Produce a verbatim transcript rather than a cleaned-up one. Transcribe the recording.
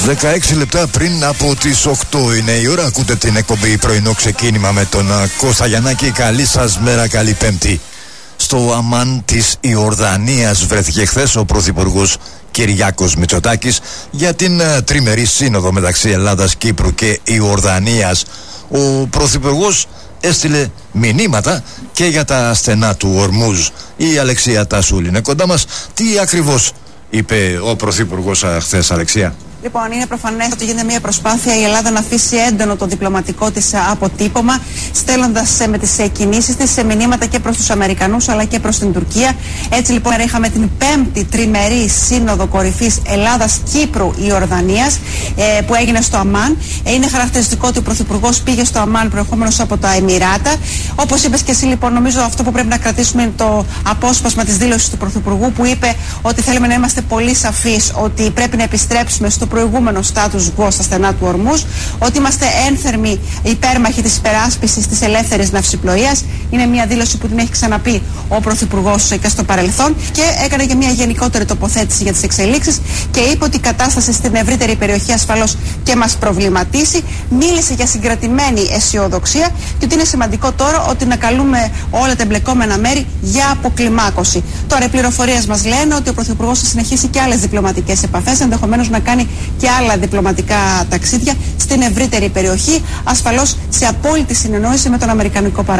δεκαέξι λεπτά πριν από τις οκτώ είναι η ώρα. Ακούτε την εκπομπή Πρωινό Ξεκίνημα με τον Κώστα Γιαννάκη. Καλή σας μέρα, καλή Πέμπτη. Στο Αμάν της Ιορδανίας βρέθηκε χθες ο Πρωθυπουργός Κυριάκος Μητσοτάκης για την uh, τριμερή σύνοδο μεταξύ Ελλάδας, Κύπρου και Ιορδανίας. Ο Πρωθυπουργός έστειλε μηνύματα και για τα στενά του Ορμούζ. Η Αλεξία Τασούλη είναι κοντά μας. Τι ακριβώς είπε ο Πρωθυπουργός χθες, Αλεξία? Λοιπόν, είναι προφανές ότι γίνεται μια προσπάθεια η Ελλάδα να αφήσει έντονο το διπλωματικό της αποτύπωμα, στέλνοντας με τις κινήσεις της σε μηνύματα και προς τους Αμερικανούς αλλά και προς την Τουρκία. Έτσι λοιπόν είχαμε την πέμπτη τριμερή σύνοδο κορυφής Ελλάδας-Κύπρου-Ιορδανίας ε, που έγινε στο Αμάν. Ε, είναι χαρακτηριστικό ότι ο Πρωθυπουργός πήγε στο Αμάν προερχόμενος από τα Εμιράτα. Όπως είπες και εσύ, λοιπόν, νομίζω αυτό που πρέπει να κρατήσουμε είναι το απόσπασμα της δήλωσης του Πρωθυπουργού που είπε ότι θέλουμε να είμαστε πολύ σαφείς ότι πρέπει να επιστρέψουμε στο προηγούμενο status quo στα στενά του Ορμούζ, ότι είμαστε ένθερμοι υπέρμαχοι της υπεράσπισης της ελεύθερης ναυσιπλοείας. Είναι μια δήλωση που την έχει ξαναπεί ο Πρωθυπουργός και στο παρελθόν και έκανε και μια γενικότερη τοποθέτηση για τις εξελίξεις και είπε ότι η κατάσταση στην ευρύτερη περιοχή ασφαλώς και μας προβληματίσει. Μίλησε για συγκρατημένη αισιοδοξία και ότι είναι σημαντικό τώρα ότι να καλούμε όλα τα εμπλεκόμενα μέρη για αποκλιμάκωση. Τώρα οι πληροφορίες μας λένε ότι ο Πρωθυπουργός θα συνεχίσει και άλλες διπλωματικές επαφές, ενδεχομένως να κάνει και άλλα διπλωματικά ταξίδια στην ευρύτερη περιοχή, ασφαλώς σε απόλυτη συνεννόηση με τον αμερικανικό παράγοντα.